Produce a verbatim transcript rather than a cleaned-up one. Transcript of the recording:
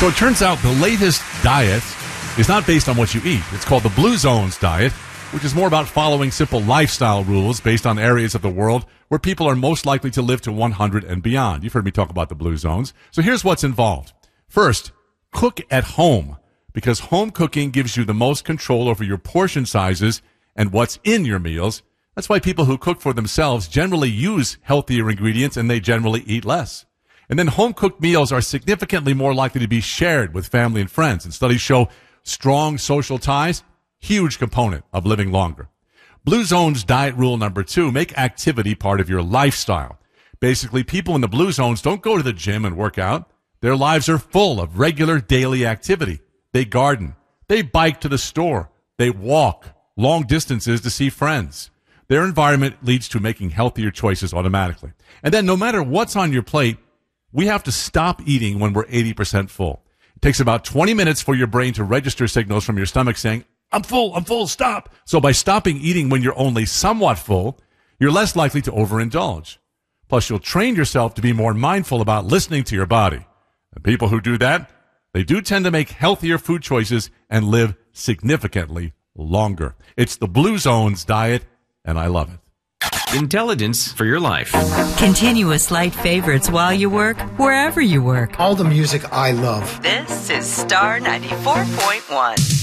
So it turns out the latest diet is not based on what you eat. It's called the Blue Zones diet, which is more about following simple lifestyle rules based on areas of the world where people are most likely to live to one hundred and beyond. You've heard me talk about the Blue Zones. So here's what's involved. First, cook at home, because home cooking gives you the most control over your portion sizes and what's in your meals. That's why people who cook for themselves generally use healthier ingredients and they generally eat less. And then home-cooked meals are significantly more likely to be shared with family and friends. And studies show strong social ties, huge component of living longer. Blue Zones diet rule number two, make activity part of your lifestyle. Basically, people in the Blue Zones don't go to the gym and work out. Their lives are full of regular daily activity. They garden. They bike to the store. They walk long distances to see friends. Their environment leads to making healthier choices automatically. And then no matter what's on your plate, we have to stop eating when we're eighty percent full. It takes about twenty minutes for your brain to register signals from your stomach saying, I'm full, I'm full, stop. So by stopping eating when you're only somewhat full, you're less likely to overindulge. Plus, you'll train yourself to be more mindful about listening to your body. And people who do that, they do tend to make healthier food choices and live significantly longer. It's the Blue Zones diet, and I love it. Intelligence for your life. Continuous light favorites while you work, wherever you work. All the music I love. This is Star ninety-four point one.